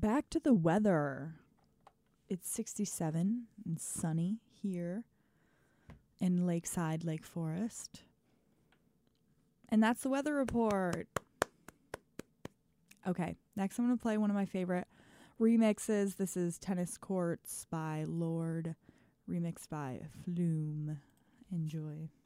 back to the weather. It's 67 and sunny here in Lakeside, Lake Forest. And that's the weather report. Okay, next I'm going to play one of my favorite remixes. This is Tennis Courts by Lorde, remixed by Flume. Enjoy.